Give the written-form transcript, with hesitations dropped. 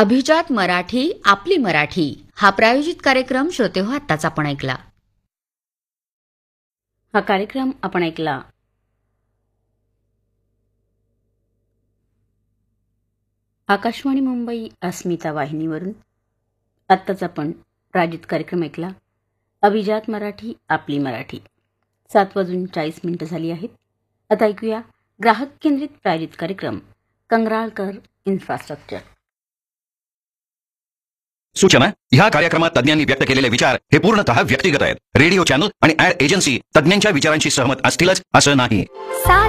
अभिजात मराठी आपली मराठी हा प्रायोजित कार्यक्रम श्रोते हो आत्ताच आपण ऐकला. हा कार्यक्रम आपण ऐकला आकाशवाणी मुंबई अस्मिता वाहिनीवरून. आत्ताच आपण प्रायोजित कार्यक्रम ऐकला अभिजात मराठी आपली मराठी. 7:40 झाली आहेत. आता ऐकूया ग्राहक केंद्रित प्रायोजित कार्यक्रम कंगराळकर इन्फ्रास्ट्रक्चर. सूचना: ह्या कार्यक्रमात तज्ञांनी व्यक्त केलेले विचार हे पूर्णतः व्यक्तिगत आहेत. रेडिओ चॅनल आणि ऍड एजन्सी तज्ञांच्या विचारांशी सहमत असतीलच असं नाही.